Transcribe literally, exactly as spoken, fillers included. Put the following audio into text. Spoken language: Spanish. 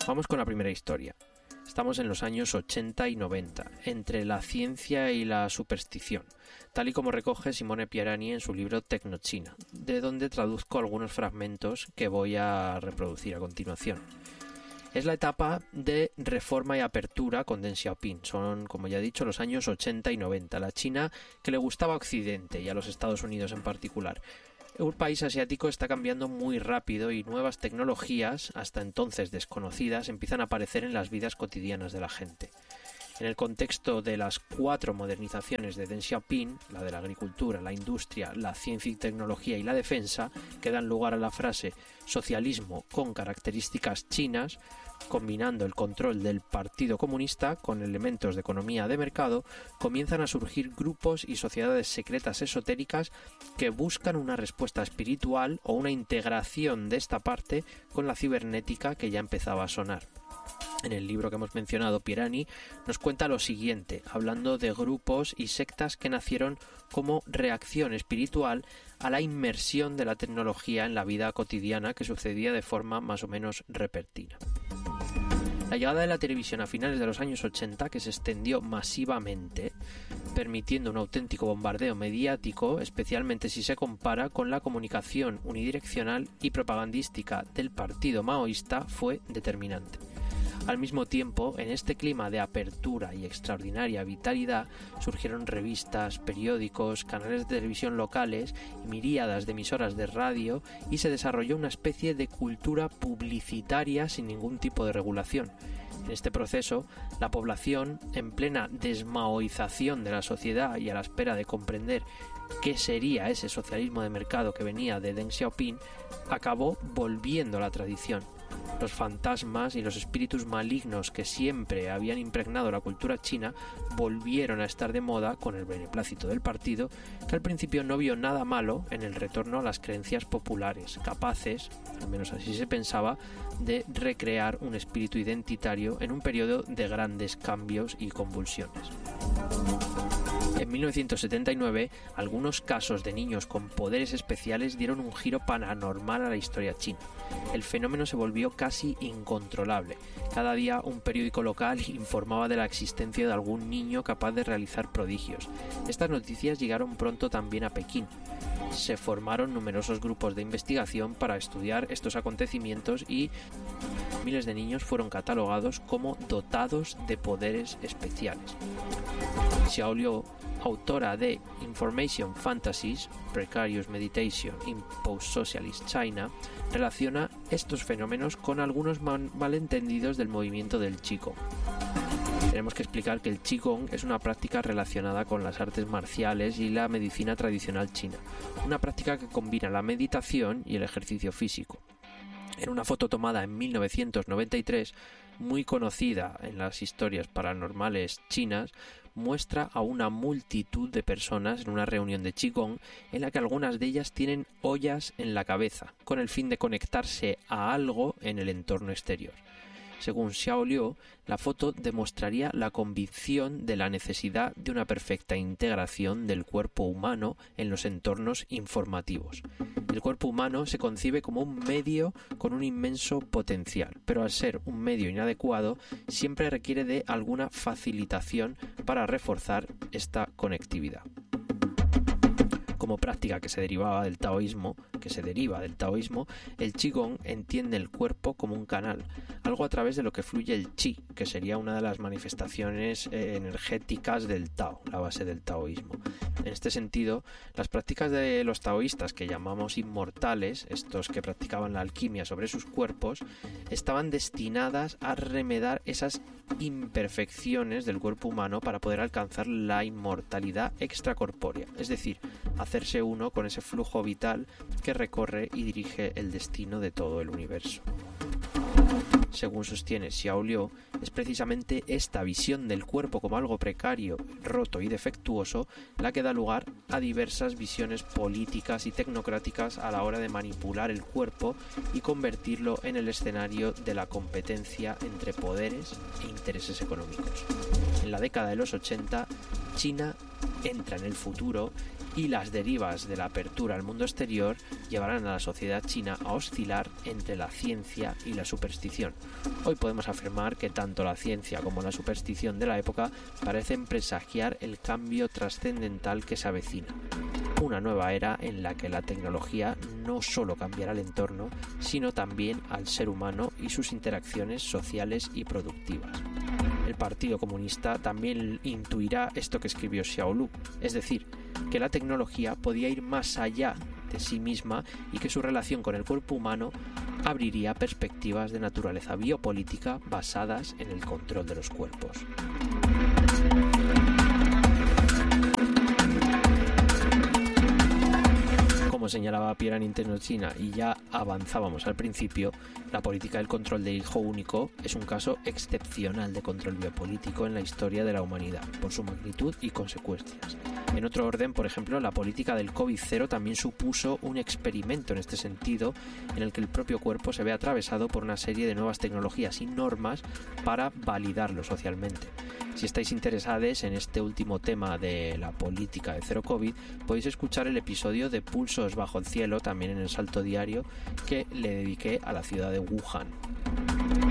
Vamos con la primera historia. Estamos en los años ochenta y noventa, entre la ciencia y la superstición, tal y como recoge Simone Pierani en su libro Tecnochina, de donde traduzco algunos fragmentos que voy a reproducir a continuación. Es la etapa de reforma y apertura con Deng Xiaoping. Son, como ya he dicho, los años ochenta y noventa. La China que le gustaba a Occidente y a los Estados Unidos en particular. Un país asiático está cambiando muy rápido y nuevas tecnologías, hasta entonces desconocidas, empiezan a aparecer en las vidas cotidianas de la gente. En el contexto de las cuatro modernizaciones de Deng Xiaoping, la de la agricultura, la industria, la ciencia y tecnología y la defensa, que dan lugar a la frase socialismo con características chinas, combinando el control del Partido Comunista con elementos de economía de mercado, comienzan a surgir grupos y sociedades secretas esotéricas que buscan una respuesta espiritual o una integración de esta parte con la cibernética que ya empezaba a sonar. En el libro que hemos mencionado, Pierani nos cuenta lo siguiente, hablando de grupos y sectas que nacieron como reacción espiritual a la inmersión de la tecnología en la vida cotidiana que sucedía de forma más o menos repentina. La llegada de la televisión a finales de los años ochenta, que se extendió masivamente, permitiendo un auténtico bombardeo mediático, especialmente si se compara con la comunicación unidireccional y propagandística del partido maoísta, fue determinante. Al mismo tiempo, en este clima de apertura y extraordinaria vitalidad, surgieron revistas, periódicos, canales de televisión locales y miríadas de emisoras de radio, y se desarrolló una especie de cultura publicitaria sin ningún tipo de regulación. En este proceso, la población, en plena desmaoización de la sociedad y a la espera de comprender qué sería ese socialismo de mercado que venía de Deng Xiaoping, acabó volviendo a la tradición. Los fantasmas y los espíritus malignos que siempre habían impregnado la cultura china volvieron a estar de moda con el beneplácito del partido, que al principio no vio nada malo en el retorno a las creencias populares, capaces, al menos así se pensaba, de recrear un espíritu identitario en un periodo de grandes cambios y convulsiones. En mil novecientos setenta y nueve, algunos casos de niños con poderes especiales dieron un giro paranormal a la historia china. El fenómeno se volvió casi incontrolable. Cada día un periódico local informaba de la existencia de algún niño capaz de realizar prodigios. Estas noticias llegaron pronto también a Pekín. Se formaron numerosos grupos de investigación para estudiar estos acontecimientos y miles de niños fueron catalogados como dotados de poderes especiales. Xiao Liu, autora de Information Fantasies, Precarious Meditation in Post-Socialist China, relaciona estos fenómenos con algunos mal- malentendidos del movimiento del Qigong. Tenemos que explicar que el Qigong es una práctica relacionada con las artes marciales y la medicina tradicional china, una práctica que combina la meditación y el ejercicio físico. En una foto tomada en mil novecientos noventa y tres, muy conocida en las historias paranormales chinas, muestra a una multitud de personas en una reunión de Qigong en la que algunas de ellas tienen ollas en la cabeza, con el fin de conectarse a algo en el entorno exterior. Según Xiao Liu, la foto demostraría la convicción de la necesidad de una perfecta integración del cuerpo humano en los entornos informativos. El cuerpo humano se concibe como un medio con un inmenso potencial, pero al ser un medio inadecuado, siempre requiere de alguna facilitación para reforzar esta conectividad. Como práctica que se derivaba del taoísmo, que se deriva del taoísmo, el Qigong entiende el cuerpo como un canal, algo a través de lo que fluye el Qi, que sería una de las manifestaciones eh, energéticas del Tao, la base del taoísmo. En este sentido, las prácticas de los taoístas que llamamos inmortales, estos que practicaban la alquimia sobre sus cuerpos, estaban destinadas a remedar esas imperfecciones del cuerpo humano para poder alcanzar la inmortalidad extracorpórea, es decir, hacerse uno con ese flujo vital que recorre y dirige el destino de todo el universo. Según sostiene Xiao Liu, es precisamente esta visión del cuerpo como algo precario, roto y defectuoso la que da lugar a diversas visiones políticas y tecnocráticas a la hora de manipular el cuerpo y convertirlo en el escenario de la competencia entre poderes e intereses económicos. En la década de los ochenta China entra en el futuro y las derivas de la apertura al mundo exterior llevarán a la sociedad china a oscilar entre la ciencia y la superstición. Hoy podemos afirmar que tanto la ciencia como la superstición de la época parecen presagiar el cambio trascendental que se avecina. Una nueva era en la que la tecnología no solo cambiará el entorno, sino también al ser humano y sus interacciones sociales y productivas. El Partido Comunista también intuirá esto que escribió Xiaolu, es decir, que la tecnología podía ir más allá de sí misma y que su relación con el cuerpo humano abriría perspectivas de naturaleza biopolítica basadas en el control de los cuerpos. Como señalaba Pierre en Tecnochina y ya avanzábamos al principio, la política del control del hijo único es un caso excepcional de control biopolítico en la historia de la humanidad, por su magnitud y consecuencias. En otro orden, por ejemplo, la política del COVID cero también supuso un experimento en este sentido, en el que el propio cuerpo se ve atravesado por una serie de nuevas tecnologías y normas para validarlo socialmente. Si estáis interesados en este último tema de la política de cero COVID, podéis escuchar el episodio de Pulsos bajo el cielo, también en el Salto Diario, que le dediqué a la ciudad de Wuhan.